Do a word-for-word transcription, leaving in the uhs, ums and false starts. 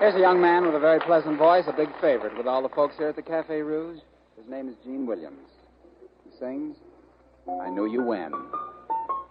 Here's a young man with a very pleasant voice, a big favorite with all the folks here at the Cafe Rouge. His name is Gene Williams. He sings, I Knew You When.